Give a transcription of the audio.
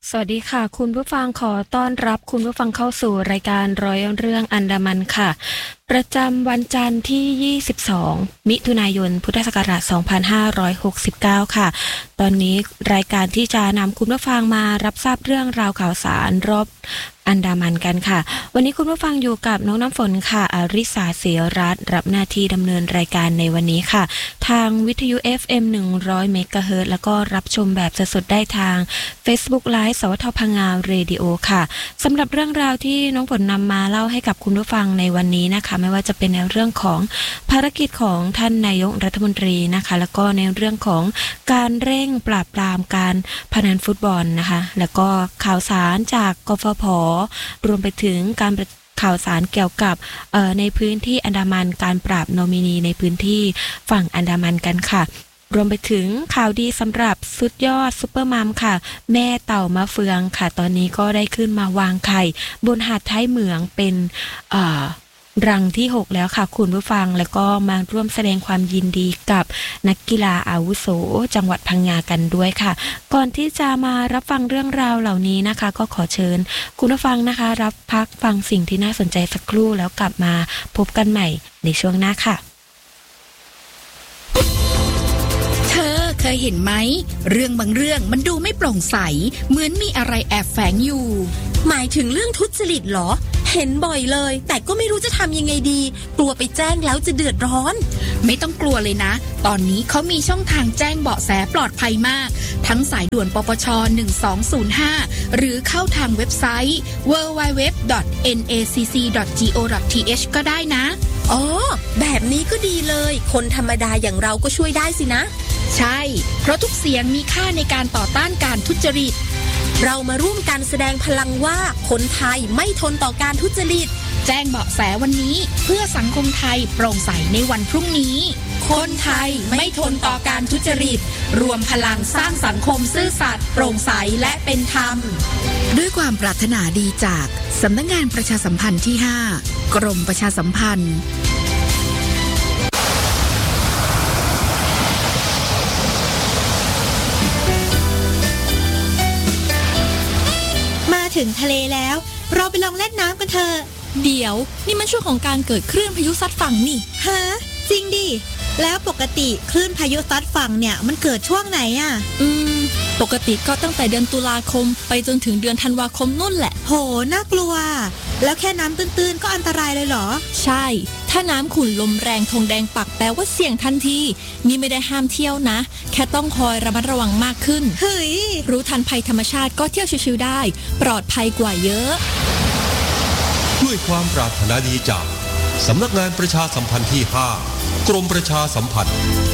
สวัสดีค่ะคุณผู้ฟังขอต้อนรับคุณผู้ฟังเข้าสู่รายการร้อยเรื่องอันดามันค่ะประจำวันจันทร์ที่22มิถุนายนพุทธศักราช2569ค่ะตอนนี้รายการที่จะนำคุณผู้ฟังมารับทราบเรื่องราวข่าวสารรอบอันดามันกันค่ะวันนี้คุณผู้ฟังอยู่กับน้องน้ำฝนค่ะอริสาเสียรัตน์รับหน้าที่ดำเนินรายการในวันนี้ค่ะทางวิทยุ FM 100 เมกะเฮิรตซ์แล้วก็รับชมแบบสดๆได้ทาง Facebook Live สวทพังงาเรดิโอค่ะสำหรับเรื่องราวที่น้องฝนนำมาเล่าให้กับคุณผู้ฟังในวันนี้นะคะไม่ว่าจะเป็นในเรื่องของภารกิจของท่านนายกรัฐมนตรีนะคะแล้วก็ในเรื่องของการเร่งปราบปรามการพนันฟุตบอลนะคะแล้วก็ข่าวสารจากกฟผ.รวมไปถึงการข่าวสารเกี่ยวกับในพื้นที่อันดามันการปราบโนมินีในพื้นที่ฝั่งอันดามันกันค่ะรวมไปถึงข่าวดีสำหรับสุดยอดซุปเปอร์มัมค่ะแม่เต่ามะเฟืองค่ะตอนนี้ก็ได้ขึ้นมาวางไข่บนหาดท้ายเหมืองเป็นรังที่6แล้วค่ะคุณผู้ฟังแล้วก็มาร่วมแสดงความยินดีกับนักกีฬาอาวุโสจังหวัดพังงากันด้วยค่ะก่อนที่จะมารับฟังเรื่องราวเหล่านี้นะคะก็ขอเชิญคุณผู้ฟังนะคะรับพักฟังสิ่งที่น่าสนใจสักครู่แล้วกลับมาพบกันใหม่ในช่วงหน้าค่ะเคยเห็นไหมเรื่องบางเรื่องมันดูไม่โปร่งใสเหมือนมีอะไรแอบแฝงอยู่หมายถึงเรื่องทุจริตเหรอเห็นบ่อยเลยแต่ก็ไม่รู้จะทำยังไงดีกลัวไปแจ้งแล้วจะเดือดร้อนไม่ต้องกลัวเลยนะตอนนี้เขามีช่องทางแจ้งเบาะแสปลอดภัยมากทั้งสายด่วนปปช1205หรือเข้าทางเว็บไซต์ www.nacc.go.th ก็ได้นะอ๋อแบบนี้ก็ดีเลยคนธรรมดาอย่างเราก็ช่วยได้สินะใช่เพราะทุกเสียงมีค่าในการต่อต้านการทุจริตเรามาร่วมกันแสดงพลังว่าคนไทยไม่ทนต่อการทุจริตแจ้งเบาะแสวันนี้เพื่อสังคมไทยโปร่งใสในวันพรุ่งนี้คนไทยไม่ทนต่อการทุจริตรวมพลังสร้างสังคมซื่อสัตย์โปร่งใสและเป็นธรรมด้วยความปรารถนาดีจากสำนักงานประชาสัมพันธ์ที่5กรมประชาสัมพันธ์ถึงทะเลแล้วเราไปลองเล่นน้ำกันเถอะเดี๋ยวนี่มันช่วงของการเกิดคลื่นพายุซัดฝั่งนี่ฮะจริงดิแล้วปกติคลื่นพายุซัดฝั่งเนี่ยมันเกิดช่วงไหนอ่ะปกติก็ตั้งแต่เดือนตุลาคมไปจนถึงเดือนธันวาคมนู่นแหละโหน่ากลัวแล้วแค่น้ำตื้นๆก็อันตรายเลยเหรอใช่ถ้าน้ำขุ่นลมแรงธงแดงปักแปลว่าเสี่ยงทันทีนี่ไม่ได้ห้ามเที่ยวนะแค่ต้องคอยระมัดระวังมากขึ้นเฮ้ยรู้ทันภัยธรรมชาติก็เที่ยวชิวๆได้ปลอดภัยกว่าเยอะด้วยความปรารถนาดีจากสำนักงานประชาสัมพันธ์ที่5กรมประชาสัมพันธ์